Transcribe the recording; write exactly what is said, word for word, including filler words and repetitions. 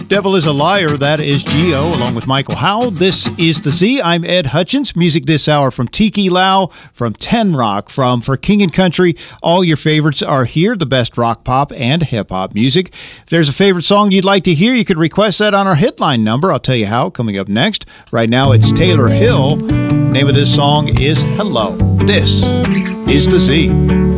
Devil is a Liar, that is Geo, along with Michael Howell. This is The Z. I'm Ed Hutchins. Music this hour from Tiki Lau, from Ten Rock, from For King and Country. All your favorites are here, the best rock, pop, and hip-hop music. If there's a favorite song you'd like to hear, you could request that on our hitline number. I'll tell you how, coming up next. Right now, it's Taylor Hill. Name of this song is Hello. This is The Z.